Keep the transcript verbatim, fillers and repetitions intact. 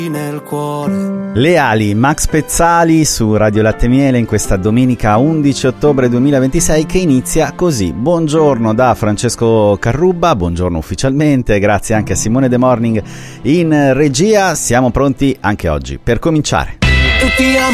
nel cuore. Le ali, Max Pezzali su Radio Latte Miele in questa domenica undici ottobre duemilaventisei che inizia così. Buongiorno da Francesco Carrubba, buongiorno ufficialmente, grazie anche a Simone De Morning in regia. Siamo pronti anche oggi per cominciare. Tutti